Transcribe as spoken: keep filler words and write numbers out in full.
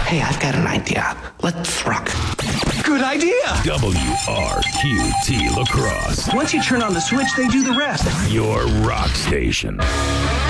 Hey, I've got an idea. Let's rock. Good idea! W R Q T La Crosse. Once you turn on the switch, they do the rest. Your rock station.